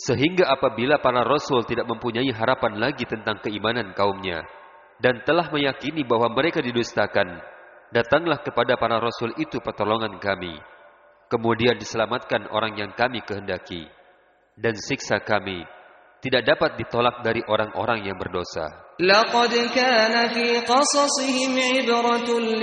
Sehingga apabila para rasul tidak mempunyai harapan lagi tentang keimanan kaumnya dan telah meyakini bahwa mereka didustakan, datanglah kepada para rasul itu pertolongan kami. Kemudian diselamatkan orang yang kami kehendaki, dan siksa kami tidak dapat ditolak dari orang-orang yang berdosa. Laqad kana fi qasasihim ibratun